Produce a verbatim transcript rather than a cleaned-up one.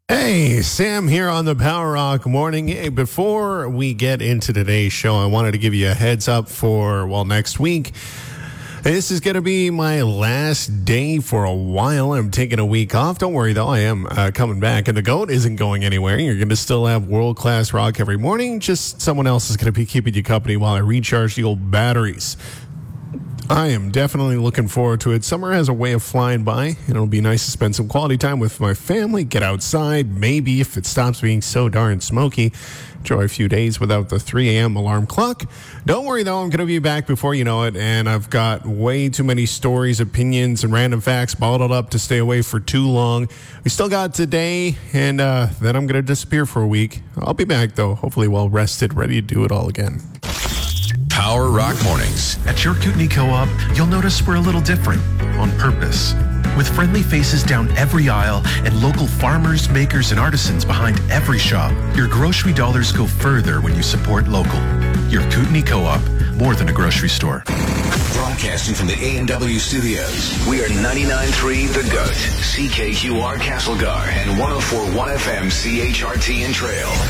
Hey, Sam here on the Power Rock Morning. Hey, before we get into today's show, I wanted to give you a heads up for, well, next week. This is going to be my last day for a while. I'm taking a week off. Don't worry, though. I am uh, coming back, and the GOAT isn't going anywhere. You're going to still have world-class rock every morning. Just someone else is going to be keeping you company while I recharge the old batteries. I am definitely looking forward to it. Summer has a way of flying by, and it'll be nice to spend some quality time with my family, get outside, maybe if it stops being so darn smoky, enjoy a few days without the three a.m. alarm clock. Don't worry, though, I'm going to be back before you know it, and I've got way too many stories, opinions, and random facts bottled up to stay away for too long. We still got today, and uh, then I'm going to disappear for a week. I'll be back, though, hopefully well rested, ready to do it all again. Power Rock Mornings. At your Kootenai Co-op, you'll notice we're a little different, on purpose. With friendly faces down every aisle and local farmers, makers, and artisans behind every shop, your grocery dollars go further when you support local. Your Kootenai Co-op, more than a grocery store. Broadcasting from the A and W studios, we are ninety-nine point three The GOAT, C K Q R Castlegar, and one oh four point one F M C H R T in Trail.